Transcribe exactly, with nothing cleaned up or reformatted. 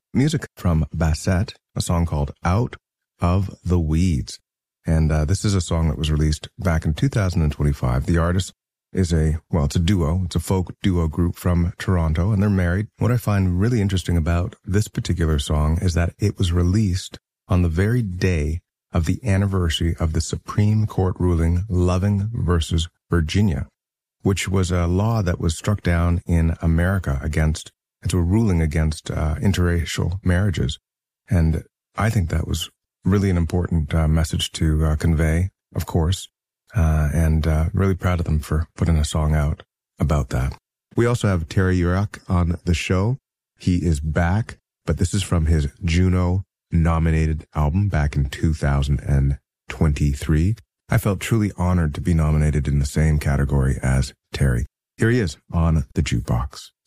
music from Bassett, a song called Out of the Weeds. And uh, this is a song that was released back in two thousand twenty-five. The artist is a, well, it's a duo. It's a folk duo group from Toronto, and they're married. What I find really interesting about this particular song is that it was released on the very day of the anniversary of the Supreme Court ruling Loving versus Virginia, which was a law that was struck down in America against, it's a ruling against uh, interracial marriages. And I think that was really an important uh, message to uh, convey, of course, uh, and uh, really proud of them for putting a song out about that. We also have Terry Yorak on the show. He is back, but this is from his Juno-nominated album back in two thousand twenty-three. I felt truly honored to be nominated in the same category as Terry. Here he is on the Jukebox.